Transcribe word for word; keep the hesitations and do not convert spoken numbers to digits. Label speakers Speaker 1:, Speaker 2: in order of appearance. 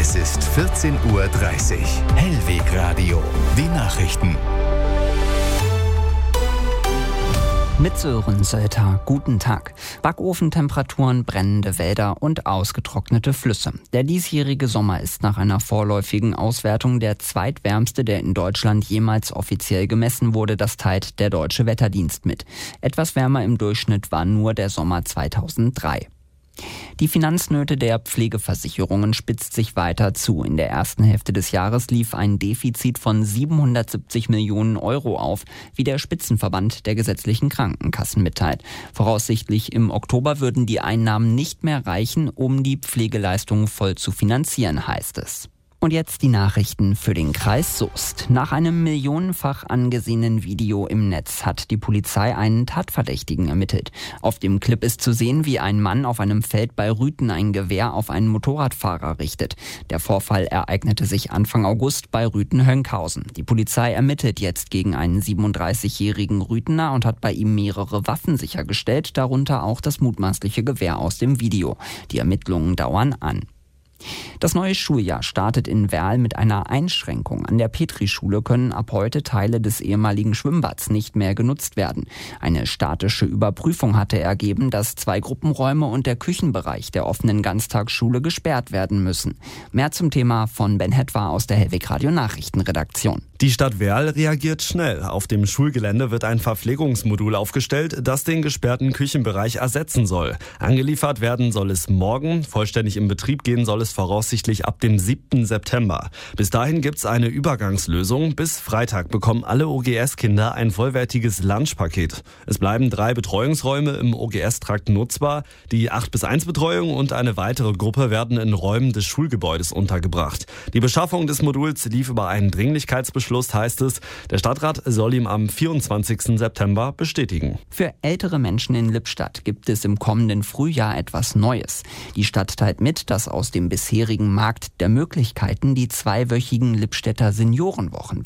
Speaker 1: Es ist vierzehn Uhr dreißig. Hellweg Radio. Die Nachrichten.
Speaker 2: Mit Sören Sölter, guten Tag. Backofentemperaturen, brennende Wälder und ausgetrocknete Flüsse. Der diesjährige Sommer ist nach einer vorläufigen Auswertung der zweitwärmste, der in Deutschland jemals offiziell gemessen wurde. Das teilt der Deutsche Wetterdienst mit. Etwas wärmer im Durchschnitt war nur der Sommer zweitausenddrei. Die Finanznöte der Pflegeversicherungen spitzt sich weiter zu. In der ersten Hälfte des Jahres lief ein Defizit von siebenhundertsiebzig Millionen Euro auf, wie der Spitzenverband der gesetzlichen Krankenkassen mitteilt. Voraussichtlich im Oktober würden die Einnahmen nicht mehr reichen, um die Pflegeleistungen voll zu finanzieren, heißt es. Und jetzt die Nachrichten für den Kreis Soest. Nach einem millionenfach angesehenen Video im Netz hat die Polizei einen Tatverdächtigen ermittelt. Auf dem Clip ist zu sehen, wie ein Mann auf einem Feld bei Rüthen ein Gewehr auf einen Motorradfahrer richtet. Der Vorfall ereignete sich Anfang August bei Rüthen-Hönckhausen. Die Polizei ermittelt jetzt gegen einen siebenunddreißigjährigen Rüthener und hat bei ihm mehrere Waffen sichergestellt, darunter auch das mutmaßliche Gewehr aus dem Video. Die Ermittlungen dauern an. Das neue Schuljahr startet in Werl mit einer Einschränkung. An der Petri-Schule können ab heute Teile des ehemaligen Schwimmbads nicht mehr genutzt werden. Eine statische Überprüfung hatte ergeben, dass zwei Gruppenräume und der Küchenbereich der offenen Ganztagsschule gesperrt werden müssen. Mehr zum Thema von Ben Hetwa aus der Hellweg Radio Nachrichtenredaktion.
Speaker 3: Die Stadt Werl reagiert schnell. Auf dem Schulgelände wird ein Verpflegungsmodul aufgestellt, das den gesperrten Küchenbereich ersetzen soll. Angeliefert werden soll es morgen, vollständig in Betrieb gehen soll es voraussichtlich ab dem siebten September. Bis dahin gibt's eine Übergangslösung. Bis Freitag bekommen alle O G S-Kinder ein vollwertiges Lunchpaket. Es bleiben drei Betreuungsräume im O G S-Trakt nutzbar. Die acht bis eins Betreuung und eine weitere Gruppe werden in Räumen des Schulgebäudes untergebracht. Die Beschaffung des Moduls lief über einen Dringlichkeitsbeschluss, heißt es. Der Stadtrat soll ihn am vierundzwanzigsten September bestätigen.
Speaker 2: Für ältere Menschen in Lippstadt gibt es im kommenden Frühjahr etwas Neues. Die Stadt teilt mit, dass aus dem bisherigen Markt der Möglichkeiten die zweiwöchigen Lippstädter Seniorenwochen